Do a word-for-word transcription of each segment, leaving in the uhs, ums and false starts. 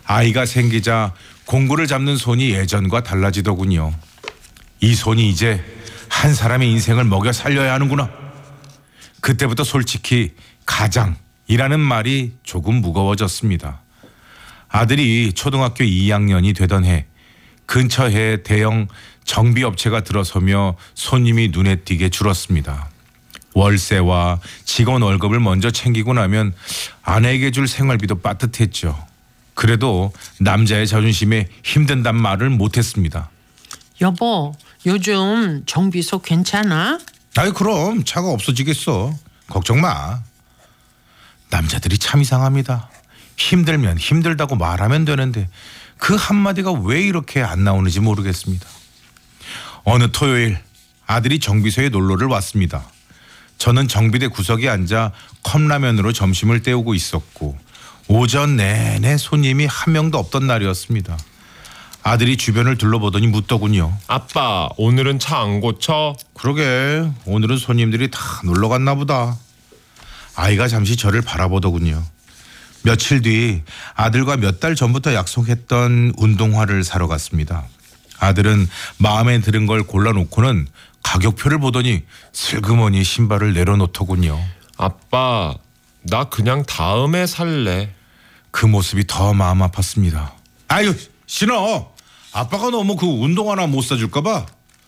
아이가 생기자 공구를 잡는 손이 예전과 달라지더군요. 이 손이 이제 한 사람의 인생을 먹여 살려야 하는구나. 그때부터 솔직히 가장이라는 말이 조금 무거워졌습니다. 아들이 초등학교 이 학년이 되던 해 근처 해 대형 정비업체가 들어서며 손님이 눈에 띄게 줄었습니다. 월세와 직원 월급을 먼저 챙기고 나면 아내에게 줄 생활비도 빠듯했죠. 그래도 남자의 자존심에 힘든단 말을 못했습니다. 여보, 요즘 정비소 괜찮아? 아이 그럼 차가 없어지겠어. 걱정 마. 남자들이 참 이상합니다. 힘들면 힘들다고 말하면 되는데 그 한마디가 왜 이렇게 안 나오는지 모르겠습니다. 어느 토요일 아들이 정비소에 놀러를 왔습니다. 저는 정비대 구석에 앉아 컵라면으로 점심을 때우고 있었고 오전 내내 손님이 한 명도 없던 날이었습니다. 아들이 주변을 둘러보더니 묻더군요. 아빠, 오늘은 차 안 고쳐? 그러게 오늘은 손님들이 다 놀러 갔나 보다. 아이가 잠시 저를 바라보더군요. 며칠 뒤 아들과 몇 달 전부터 약속했던 운동화를 사러 갔습니다. 아들은 마음에 드는 걸 골라놓고는 가격표를 보더니 슬그머니 신발을 내려놓더군요. 아빠, 나 그냥 다음에 살래. 그 모습이 더 마음 아팠습니다. 아유 신어. 아빠가 너무 그 운동화나 못 사줄까 봐.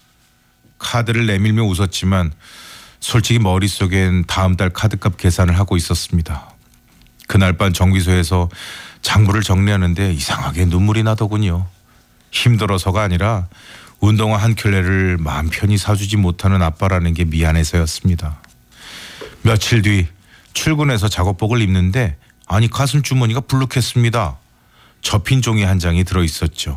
카드를 내밀며 웃었지만 솔직히 머릿속엔 다음 달 카드값 계산을 하고 있었습니다. 그날 밤 정비소에서 장부를 정리하는데 이상하게 눈물이 나더군요. 힘들어서가 아니라 운동화 한 켤레를 마음 편히 사주지 못하는 아빠라는 게 미안해서였습니다. 며칠 뒤 출근해서 작업복을 입는데 아니 가슴 주머니가 불룩했습니다. 접힌 종이 한 장이 들어있었죠.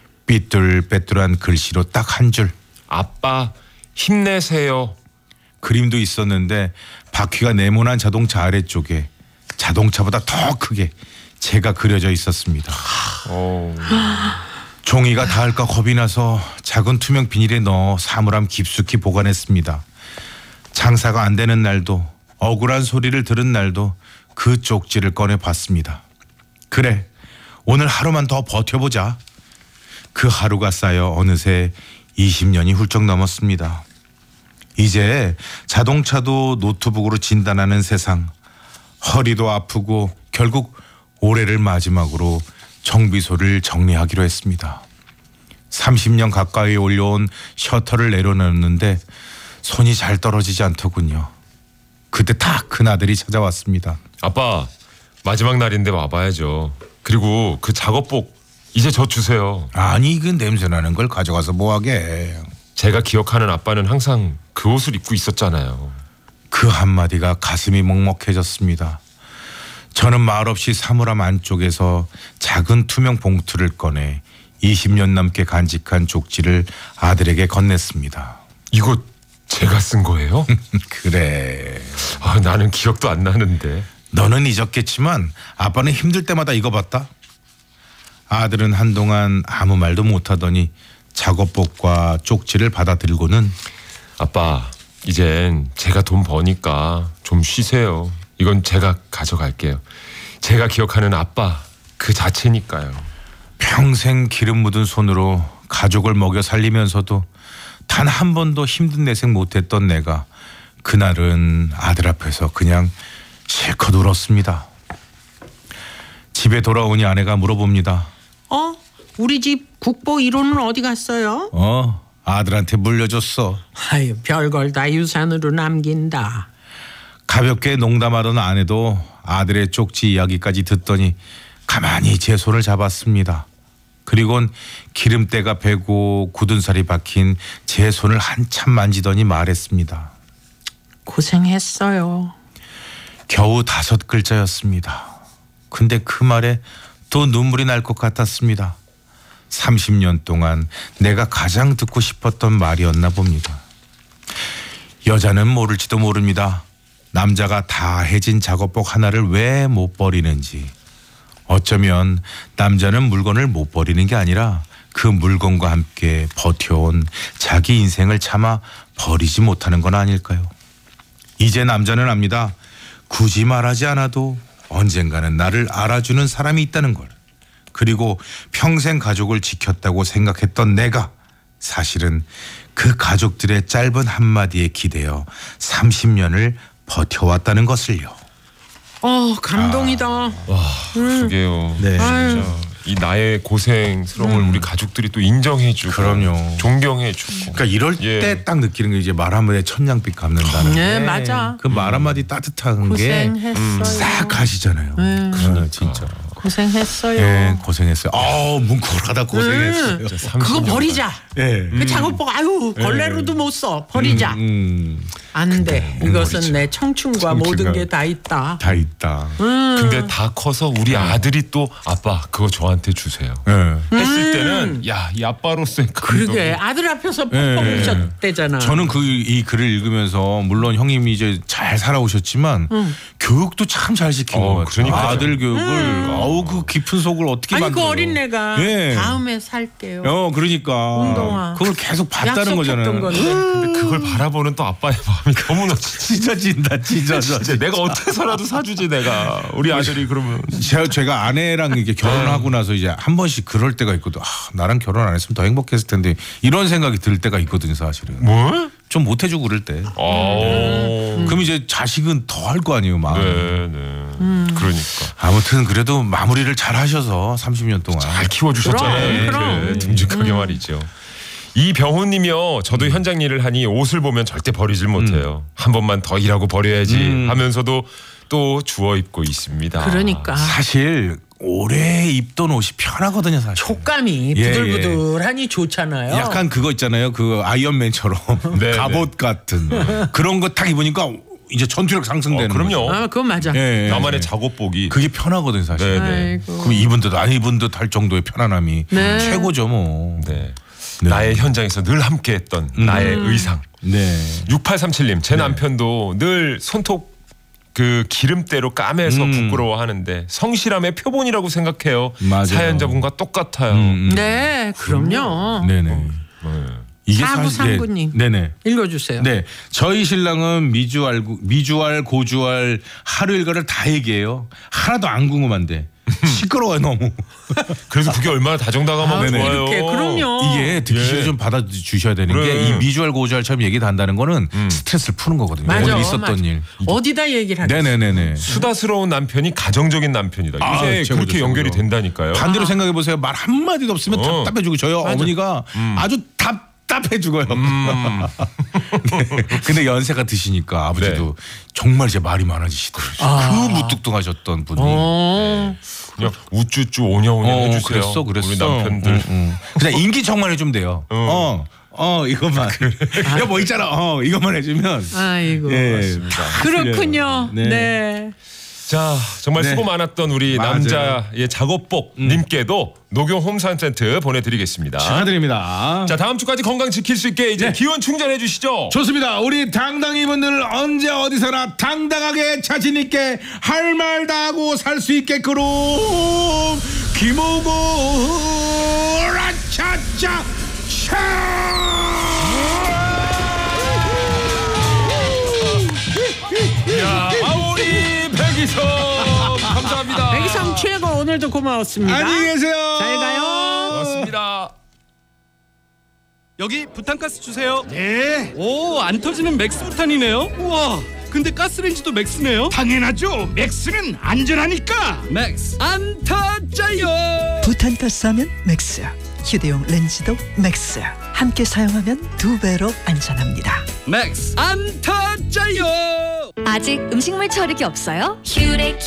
삐뚤빼뚤한 글씨로 딱 한 줄. 아빠, 힘내세요. 그림도 있었는데 바퀴가 네모난 자동차 아래쪽에 자동차보다 더 크게 제가 그려져 있었습니다. 어... 종이가 닿을까 겁이 나서 작은 투명 비닐에 넣어 사물함 깊숙이 보관했습니다. 장사가 안 되는 날도 억울한 소리를 들은 날도 그 쪽지를 꺼내 봤습니다. 그래, 오늘 하루만 더 버텨보자. 그 하루가 쌓여 어느새 이십 년이 훌쩍 넘었습니다. 이제 자동차도 노트북으로 진단하는 세상. 허리도 아프고 결국 올해를 마지막으로 정비소를 정리하기로 했습니다. 삼십 년 가까이 올려온 셔터를 내려놓는데 손이 잘 떨어지지 않더군요. 그때 다 큰아들이 찾아왔습니다. 아빠, 마지막 날인데 와봐야죠. 그리고 그 작업복 이제 저 주세요. 아니 그 냄새나는 걸 가져가서 뭐하게. 제가 기억하는 아빠는 항상 그 옷을 입고 있었잖아요. 그 한마디가 가슴이 먹먹해졌습니다. 저는 말없이 사물함 안쪽에서 작은 투명 봉투를 꺼내 이십 년 넘게 간직한 쪽지를 아들에게 건넸습니다. 이거 제가 쓴 거예요? 그래. 아, 나는 기억도 안 나는데. 너는 잊었겠지만 아빠는 힘들 때마다 이거 봤다. 아들은 한동안 아무 말도 못하더니 작업복과 쪽지를 받아들고는 아빠, 이젠 제가 돈 버니까 좀 쉬세요. 이건 제가 가져갈게요. 제가 기억하는 아빠 그 자체니까요. 평생 기름 묻은 손으로 가족을 먹여 살리면서도 단 한 번도 힘든 내색 못했던 내가 그날은 아들 앞에서 그냥 실컷 울었습니다. 집에 돌아오니 아내가 물어봅니다. 어? 우리 집 국보 일 호는 어디 갔어요? 어, 아들한테 물려줬어. 아유, 별걸 다 유산으로 남긴다. 가볍게 농담하던 아내도 아들의 쪽지 이야기까지 듣더니 가만히 제 손을 잡았습니다. 그리곤 기름때가 배고 굳은 살이 박힌 제 손을 한참 만지더니 말했습니다. 고생했어요. 겨우 다섯 글자였습니다. 근데 그 말에 또 눈물이 날 것 같았습니다. 삼십 년 동안 내가 가장 듣고 싶었던 말이었나 봅니다. 여자는 모를지도 모릅니다. 남자가 다 해진 작업복 하나를 왜 못 버리는지. 어쩌면 남자는 물건을 못 버리는 게 아니라 그 물건과 함께 버텨온 자기 인생을 차마 버리지 못하는 건 아닐까요? 이제 남자는 압니다. 굳이 말하지 않아도 언젠가는 나를 알아주는 사람이 있다는 걸. 그리고 평생 가족을 지켰다고 생각했던 내가 사실은 그 가족들의 짧은 한마디에 기대어 삼십 년을 버텨왔다는 것을요. 어 감동이다. 와, 그러게요. 네. 진짜 이 나의 고생스러움을 우리 가족들이 또 인정해주고, 그럼요. 존경해주고. 그러니까 이럴 예. 때 딱 느끼는 게 이제 말 한마디에 천냥빛 갚는다는 네, 게. 맞아. 그 말 한마디 따뜻한 게 고생했어요. 싹 가시잖아요. 음. 그러니까. 진짜. 고생했어요. 예, 고생했어요. 아우 뭉클하다 고생했어요. 음. 삼십 그거 년 버리자. 예. 그 작업복 아유 걸레로도 못 써. 버리자. 음, 안 돼. 못 이것은 버리죠. 내 청춘과 청춘과 모든 게 다 있다. 다 있다. 근데 다 커서 우리 아들이 또 아빠 그거 저한테 주세요. 예. 했을 때는 야, 이 아빠로서의 감동이 그러게 아들 앞에서 예. 퍽퍽 우셨대잖아. 저는 그 이 글을 읽으면서 물론 형님이 이제 잘 살아오셨지만 교육도 참 잘 시킨 어, 것 같아요. 그러니까요. 아들 교육을 아우 그 깊은 속을 어떻게 아니 만들어요. 그 어린애가 예. 다음에 살게요. 어 그러니까 운동화. 그걸 계속 봤다는 약속했던 거잖아요. 건데. 근데 그걸 바라보는 또 아빠의 마음이 너무나 찢어진다 찢어져. 진짜 내가 어떻게서라도 사주지 내가 우리 아들이 그러면 제가, 제가 아내랑 이렇게 결혼하고 나서 이제 한 번씩 그럴 때가 있거든. 아, 나랑 결혼 안 했으면 더 행복했을 텐데 이런 생각이 들 때가 있거든요, 사실은. 뭐? 좀 못해주고 그럴 때. 어. 그럼 이제 자식은 더 할 거 아니에요, 마음. 네, 네. 그러니까 아무튼 그래도 마무리를 잘 하셔서 삼십 년 동안. 잘 키워주셨잖아요. 그럼, 그럼. 이렇게 듬직하게 말이죠. 이병호님이요. 저도 현장 일을 하니 옷을 보면 절대 버리질 못해요. 한 번만 더 일하고 버려야지 음. 하면서도 또 주워 입고 있습니다. 그러니까 사실 오래 입던 옷이 편하거든요, 사실. 촉감이 예, 부들부들하니 좋잖아요. 약간 그거 있잖아요. 그 아이언맨처럼 네, 갑옷 같은 그런 거 딱 입으니까 이제 전투력 상승되는 어, 그럼요. 거죠. 아 그건 맞아. 예, 예, 나만의 예. 작업복이 그게 편하거든요, 사실. 네, 네. 아이고. 그럼 입은 듯 안 입은 듯 할 정도의 편안함이 네. 최고죠, 뭐. 네. 네. 나의 현장에서 늘 함께했던 나의 의상. 네. 육팔삼칠님 제 남편도 늘 손톱 그 기름때로 까매서 음. 부끄러워하는데 성실함의 표본이라고 생각해요. 맞아요. 사연자분과 똑같아요. 음, 음. 네, 그럼요. 네네. 네. 이게 사구삼구님. 네. 네네. 읽어주세요. 네, 저희 신랑은 미주알, 미주알, 고주알 하루 일과를 다 얘기해요. 하나도 안 궁금한데 시끄러워요 너무. 그래서 그게 얼마나 다정다감하고 네네. 좋아요. 이렇게 그럼요. 이게 듣기 예. 싫어 좀 받아주셔야 되는 그래. 게 이 미주알, 고주알처럼 얘기 다 한다는 거는 스트레스를 푸는 거거든요. 맞아, 오늘 있었던 맞아. 일. 어디다 얘기를 하겠어. 네네네네. 수다스러운 남편이 가정적인 남편이다. 아, 요새 최고죠, 그렇게 최고죠. 연결이 된다니까요. 반대로 생각해 보세요. 말 한 마디도 없으면 어. 답답해 주고 저희 어머니가 아주 답답해 죽어요. 네. 근데 연세가 드시니까 아버지도 정말 이제 말이 많아지시더라고요. 그 무뚝뚝하셨던 분이. 어. 그냥 우쭈쭈 오냐오냐 어, 해주세요. 그랬어, 그랬어. 우리 남편들. 응, 응. 그냥 인기척만 해주면 돼요. 어, 어, 이것만. 야, 뭐 있잖아. 어, 이것만 해주면. 아이고. 예, 그렇군요. 네. 네. 자, 정말 네. 수고 많았던 우리 맞아요. 남자의 작업복 님께도 녹용 홈산 세트 보내드리겠습니다. 축하드립니다. 자, 다음 주까지 건강 지킬 수 있게 이제 네. 기원 충전해 주시죠. 좋습니다. 우리 당당이 분들 언제 어디서나 당당하게 자신 있게 할 말 다 하고 살 수 있게끔 김호고 라차차 야, 아오리 백이성 감사합니다. 백이성 최고 오늘도 고마웠습니다. 안녕히 계세요. 잘 가요. 고맙습니다. 여기 부탄가스 주세요. 네. 오, 안 터지는 맥스 부탄이네요. 우와, 근데 가스레인지도 맥스네요. 당연하죠. 맥스는 안전하니까. 맥스 안 터져요. 부탄가스 하면 맥스, 휴대용 렌즈도 맥스. 함께 사용하면 두 배로 안전합니다. 맥스 안 터져요. 아직 음식물 처리기 없어요? 휴레